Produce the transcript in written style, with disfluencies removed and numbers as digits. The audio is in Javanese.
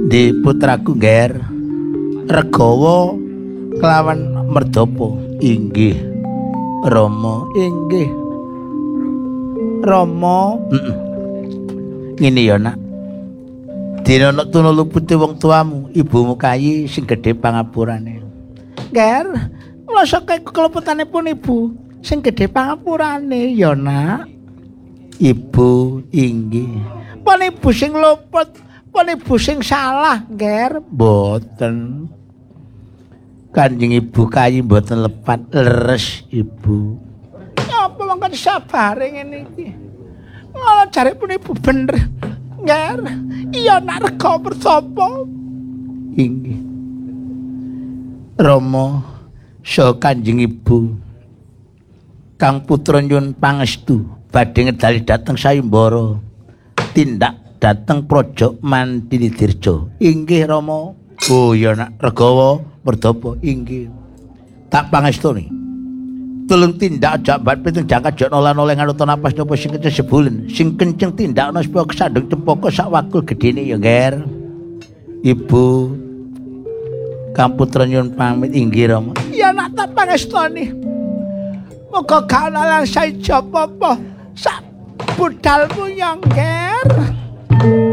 Di putraku Ger Regawa kelawan Merdapa. Inggih Rama, inggih Rama. Ngene ya nak, dina nek tunulu putih wong tuamu, ibumu kayi sing gedhe pangapurane. Ger, kula sok kelepetanipun ibu sing gedhe pangapurane ya nak. Ibu inggih. Pun ibu sing luput, pun ibu sing salah, Ger. Mboten. Kanjeng ibu kayi mboten lepat leres ibu. Apa mangken sabare ngene iki? Ngono jaripun ibu bener. Nger, iya nak rega Merdapa. Inggih. Rama saha Kanjeng Ibu Kang putra nyuwun pangestu badhe ngedali dhateng sayembara tindak dhateng Praja Mantinidirja. Inggih Rama. Oh ya nak Regawa Merdapa. Inggih. Tak pangestuni. Tulung tindak aja bat pitung jangka jokno lan oleh nganuta napas napa sing kenceng sebulen sing kenceng tindakno supaya kesandung cempaka sak wakul gedene ya Nger. Ibu Kang putra nyuwun pamit. Inggih Rama. Ya nak tak pangestuni. Muga gak ana lan saija apa-apa sak budalmu ya Nger.